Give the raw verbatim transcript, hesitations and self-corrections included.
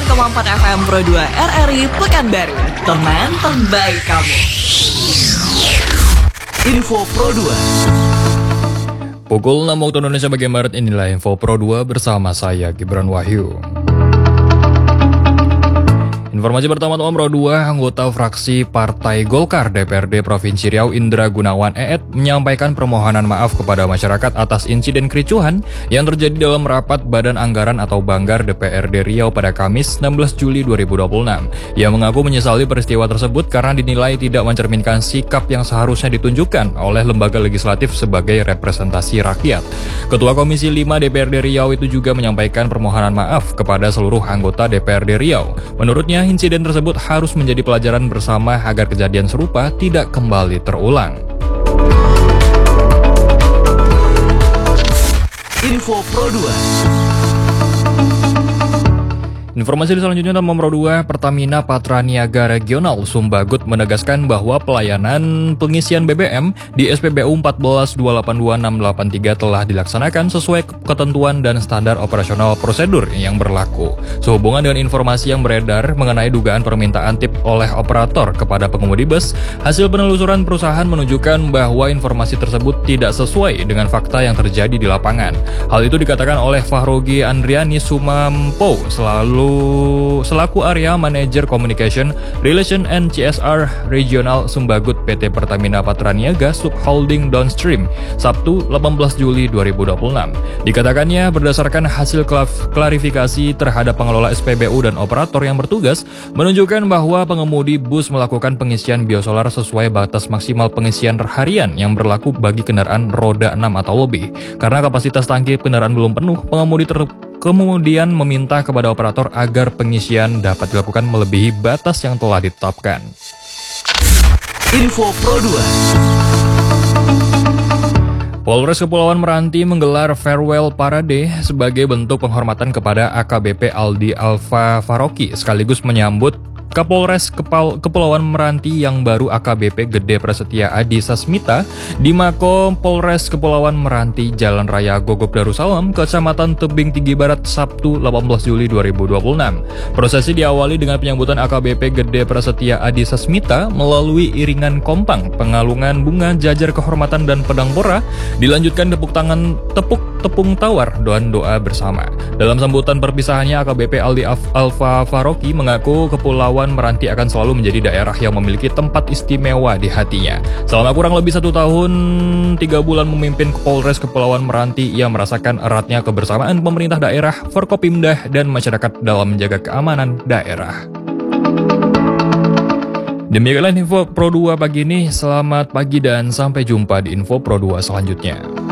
koma empat F M Pro dua R R I Pekanbaru, teman terbaik kamu. Info Pro dua. Pukul enam waktu Indonesia bagian Barat, inilah Info Pro dua bersama saya Gibran Wahyu. Informasi pertama Om Pro dua, anggota fraksi Partai Golkar D P R D Provinsi Riau Indra Gunawan E E T menyampaikan permohonan maaf kepada masyarakat atas insiden kericuhan yang terjadi dalam rapat Badan Anggaran atau Banggar D P R D Riau pada Kamis enam belas Juli dua ribu dua puluh enam. Ia mengaku menyesali peristiwa tersebut karena dinilai tidak mencerminkan sikap yang seharusnya ditunjukkan oleh lembaga legislatif sebagai representasi rakyat. Ketua Komisi lima D P R D Riau itu juga menyampaikan permohonan maaf kepada seluruh anggota D P R D Riau. Menurutnya, insiden tersebut harus menjadi pelajaran bersama agar kejadian serupa tidak kembali terulang. Info Pro dua. Informasi selanjutnya dalam Pro dua, Pertamina Patraniaga Regional Sumbagut menegaskan bahwa pelayanan pengisian B B M di S P B U empat belas dua delapan dua enam delapan tiga telah dilaksanakan sesuai ketentuan dan standar operasional prosedur yang berlaku. Sehubungan dengan informasi yang beredar mengenai dugaan permintaan tip oleh operator kepada pengemudi bus, hasil penelusuran perusahaan menunjukkan bahwa informasi tersebut tidak sesuai dengan fakta yang terjadi di lapangan. Hal itu dikatakan oleh Fahrogi Andriani Sumampo selalu selaku Area Manager Communication, Relation and C S R Regional Sumbagut P T Pertamina Patraniaga Subholding Downstream, Sabtu delapan belas Juli dua ribu dua puluh enam. Dikatakannya berdasarkan hasil klarifikasi terhadap pengelola S P B U dan operator yang bertugas, menunjukkan bahwa pengemudi bus melakukan pengisian biosolar sesuai batas maksimal pengisian harian yang berlaku bagi kendaraan roda enam atau lebih. Karena kapasitas tangki kendaraan belum penuh, pengemudi ter kemudian meminta kepada operator agar pengisian dapat dilakukan melebihi batas yang telah ditetapkan. Info Pro dua. Polres Kepulauan Meranti menggelar farewell parade sebagai bentuk penghormatan kepada A K B P Aldi Alfa Faroki sekaligus menyambut Kapolres Kepal Kepulauan Meranti yang baru A K B P Gede Prasetya Adi Sasmita di Mako Polres Kepulauan Meranti Jalan Raya Gogok Darussalam, Kecamatan Tebing Tinggi Barat, Sabtu delapan belas Juli dua ribu dua puluh enam. Prosesi diawali dengan penyambutan A K B P Gede Prasetya Adi Sasmita melalui iringan kompang, pengalungan bunga, jajar kehormatan dan pedang pora, dilanjutkan tepuk tangan tepuk tepung tawar dan doa bersama. Dalam sambutan perpisahannya, A K B P Aldi Alfa Faroki mengaku Kepulauan Meranti akan selalu menjadi daerah yang memiliki tempat istimewa di hatinya. Selama kurang lebih satu tahun tiga bulan memimpin Polres Kepulauan Meranti, ia merasakan eratnya kebersamaan pemerintah daerah, Forkopimda, dan masyarakat dalam menjaga keamanan daerah. Demikianlah Info Pro dua pagi ini. Selamat pagi dan sampai jumpa di Info Pro dua selanjutnya.